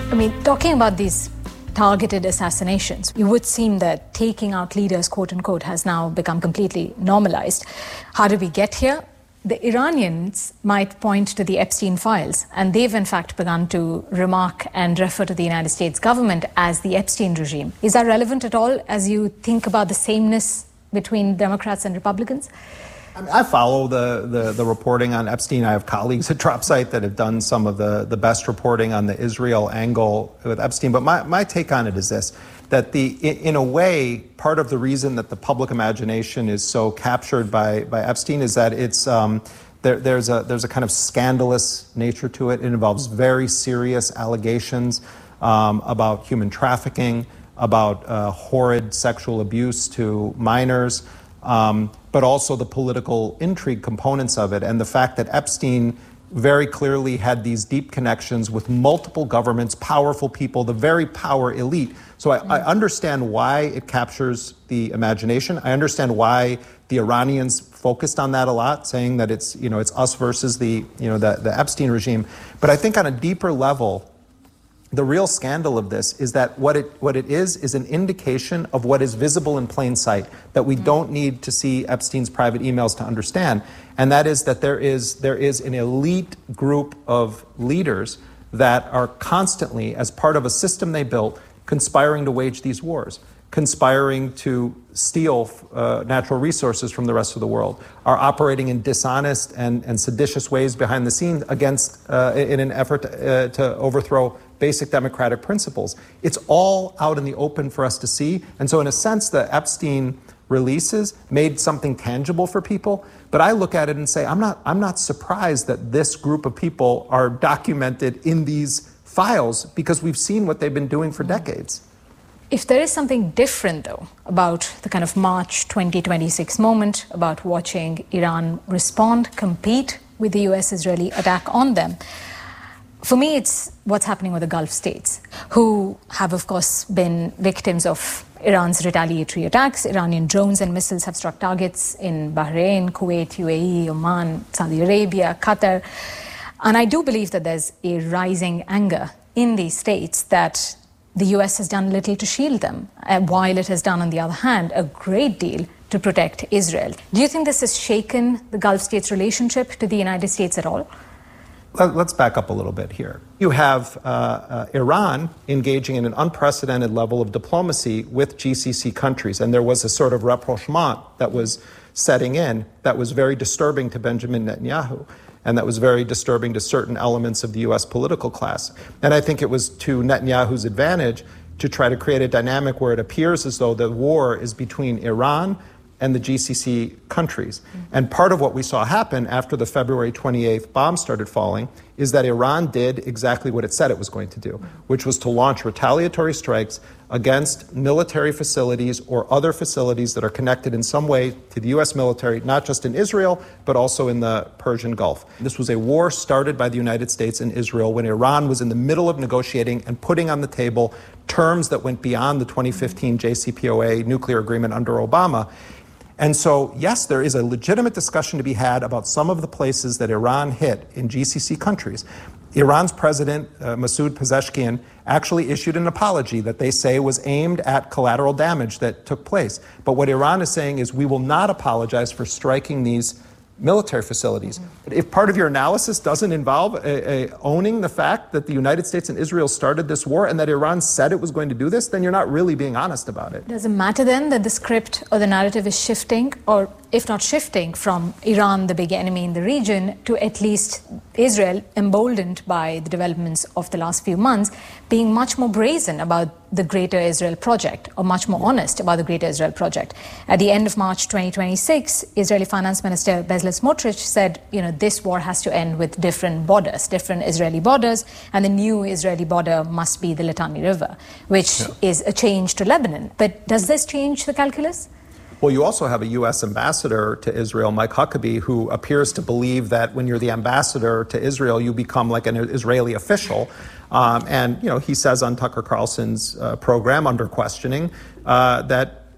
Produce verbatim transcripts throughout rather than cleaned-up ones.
I mean, talking about these targeted assassinations, it would seem that taking out leaders, quote unquote, has now become completely normalized. How did we get here? The Iranians might point to the Epstein files, and they've in fact begun to remark and refer to the United States government as the Epstein regime. Is that relevant at all as you think about the sameness between Democrats and Republicans? I mean, I follow the, the, the reporting on Epstein. I have colleagues at DropSite that have done some of the, the best reporting on the Israel angle with Epstein. But my, my take on it is this, that the in a way, part of the reason that the public imagination is so captured by, by Epstein is that it's um, there, there's a there's a kind of scandalous nature to it. It involves very serious allegations um, about human trafficking, about uh, horrid sexual abuse to minors, um, but also the political intrigue components of it, and the fact that Epstein very clearly had these deep connections with multiple governments, powerful people, the very power elite. So I, I understand why it captures the imagination. I understand why the Iranians focused on that a lot, saying that it's, you know, it's us versus the, you know, the, the Epstein regime. But I think on a deeper level, the real scandal of this is that what it what it is is an indication of what is visible in plain sight, that we don't need to see Epstein's private emails to understand, and that is that there is there is an elite group of leaders that are constantly, as part of a system they built, conspiring to wage these wars, conspiring to steal uh, natural resources from the rest of the world, are operating in dishonest and, and seditious ways behind the scenes against uh, in an effort to, uh, to overthrow basic democratic principles. It's all out in the open for us to see. And so in a sense, the Epstein releases made something tangible for people. But I look at it and say, I'm not, I'm not surprised that this group of people are documented in these files, because we've seen what they've been doing for decades. If there is something different, though, about the kind of March twenty twenty-six moment, about watching Iran respond, compete with the U S-Israeli attack on them, for me, it's what's happening with the Gulf states, who have, of course, been victims of Iran's retaliatory attacks. Iranian drones and missiles have struck targets in Bahrain, Kuwait, U A E, Oman, Saudi Arabia, Qatar. And I do believe that there's a rising anger in these states that the U S has done little to shield them, while it has done, on the other hand, a great deal to protect Israel. Do you think this has shaken the Gulf states' relationship to the United States at all? Let's back up a little bit here. You have uh, uh, Iran engaging in an unprecedented level of diplomacy with G C C countries, and there was a sort of rapprochement that was setting in that was very disturbing to Benjamin Netanyahu, and that was very disturbing to certain elements of the U S political class. And I think it was to Netanyahu's advantage to try to create a dynamic where it appears as though the war is between Iran and the G C C countries. Mm-hmm. And part of what we saw happen after the February twenty-eighth bombs started falling is that Iran did exactly what it said it was going to do, mm-hmm. which was to launch retaliatory strikes against military facilities or other facilities that are connected in some way to the U S military, not just in Israel, but also in the Persian Gulf. This was a war started by the United States and Israel when Iran was in the middle of negotiating and putting on the table terms that went beyond the twenty fifteen J C P O A nuclear agreement under Obama. And so, yes, there is a legitimate discussion to be had about some of the places that Iran hit in G C C countries. Iran's president, uh, Masoud Pezeshkian, actually issued an apology that they say was aimed at collateral damage that took place. But what Iran is saying is we will not apologize for striking these military facilities. Mm-hmm. If part of your analysis doesn't involve a, a owning the fact that the United States and Israel started this war and that Iran said it was going to do this, then you're not really being honest about it. Does it matter then that the script or the narrative is shifting, or if not shifting, from Iran, the big enemy in the region, to at least Israel, emboldened by the developments of the last few months, being much more brazen about the Greater Israel Project, or much more honest about the Greater Israel Project? At the end of March twenty twenty-six, Israeli Finance Minister Bezalel Smotrich said, you know, this war has to end with different borders, different Israeli borders, and the new Israeli border must be the Litani River, which yeah. is a change to Lebanon. But does this change the calculus? Well, you also have a U S ambassador to Israel, Mike Huckabee, who appears to believe that when you're the ambassador to Israel, you become like an Israeli official. Um, and, you know, he says on Tucker Carlson's uh, program, Under Questioning, uh, that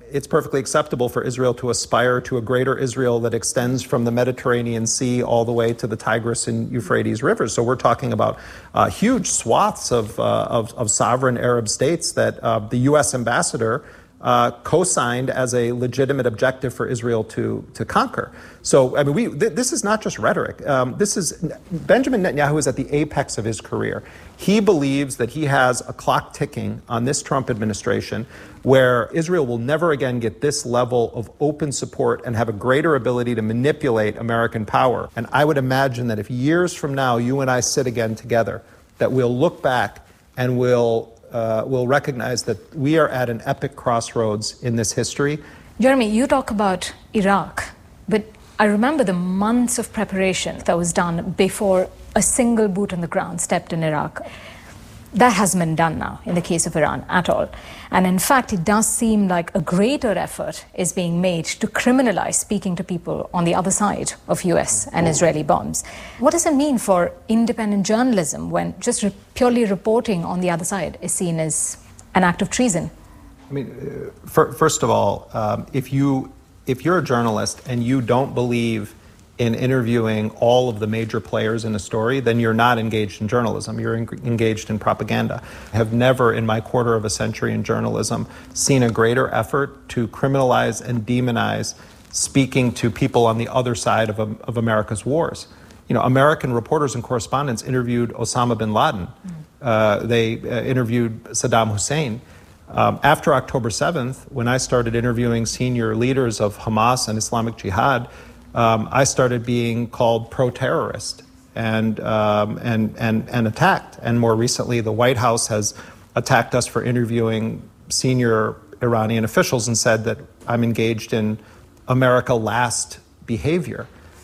it's perfectly acceptable for Israel to aspire to a greater Israel that extends from the Mediterranean Sea all the way to the Tigris and Euphrates rivers. So we're talking about uh, huge swaths of, uh, of, of sovereign Arab states that uh, the U S ambassador Uh, co-signed as a legitimate objective for Israel to to conquer. So, I mean, we th- this is not just rhetoric. Um, this is Benjamin Netanyahu is at the apex of his career. He believes that he has a clock ticking on this Trump administration where Israel will never again get this level of open support and have a greater ability to manipulate American power. And I would imagine that if years from now you and I sit again together, that we'll look back and we'll Uh, will recognize that we are at an epic crossroads in this history. Jeremy, you talk about Iraq, but I remember the months of preparation that was done before a single boot on the ground stepped in Iraq. That hasn't been done now in the case of Iran at all. And in fact, it does seem like a greater effort is being made to criminalize speaking to people on the other side of U S and Israeli bombs. What does it mean for independent journalism when just re- purely reporting on the other side is seen as an act of treason? I mean, uh, for, first of all, um, if you if you're a journalist and you don't believe in interviewing all of the major players in a story, then you're not engaged in journalism. You're en- engaged in propaganda. I have never in my quarter of a century in journalism seen a greater effort to criminalize and demonize speaking to people on the other side of, of America's wars. You know, American reporters and correspondents interviewed Osama bin Laden. Mm. Uh, they uh, interviewed Saddam Hussein. Um, after October seventh, when I started interviewing senior leaders of Hamas and Islamic Jihad, Um, I started being called pro-terrorist and, um, and, and, and attacked. And more recently, the White House has attacked us for interviewing senior Iranian officials and said that I'm engaged in America last behavior.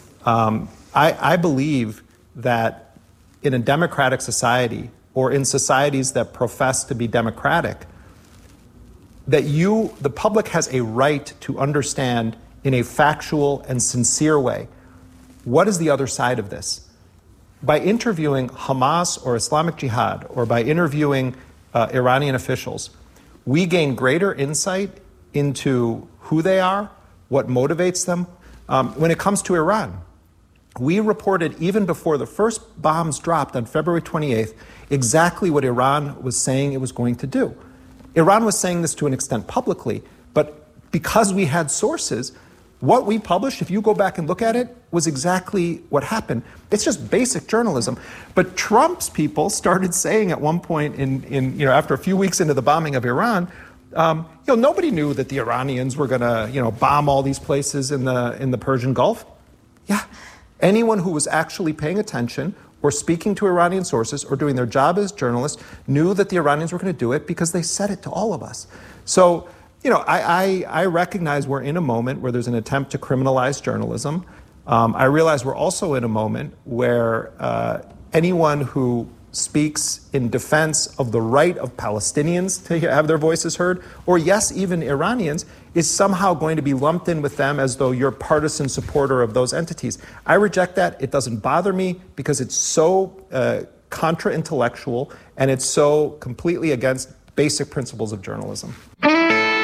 Um, I, I believe that in a democratic society or in societies that profess to be democratic, that you, the public, has a right to understand in a factual and sincere way, what is the other side of this? By interviewing Hamas or Islamic Jihad or by interviewing uh, Iranian officials, we gain greater insight into who they are, what motivates them. Um, when it comes to Iran, we reported even before the first bombs dropped on February twenty-eighth exactly what Iran was saying it was going to do. Iran was saying this to an extent publicly, but because we had sources, what we published, if you go back and look at it, was exactly what happened. It's just basic journalism. But Trump's people started saying at one point in, in you know, after a few weeks into the bombing of Iran, um, you know, nobody knew that the Iranians were going to, you know, bomb all these places in the in the Persian Gulf. Yeah. Anyone who was actually paying attention or speaking to Iranian sources or doing their job as journalists knew that the Iranians were going to do it because they said it to all of us. So, you know, I, I, I recognize we're in a moment where there's an attempt to criminalize journalism. Um, I realize we're also in a moment where uh, anyone who speaks in defense of the right of Palestinians to have their voices heard, or yes, even Iranians, is somehow going to be lumped in with them as though you're a partisan supporter of those entities. I reject that. It doesn't bother me because it's so uh, contra-intellectual and it's so completely against basic principles of journalism.